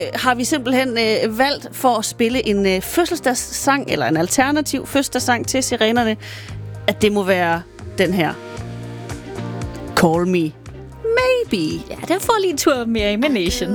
har vi simpelthen valgt for at spille en fødselsdagssang, eller en alternativ fødselsdagssang til Sirenerne, at det må være den her. Call Me Maybe. Ja, den får lige en tur mere Imagination.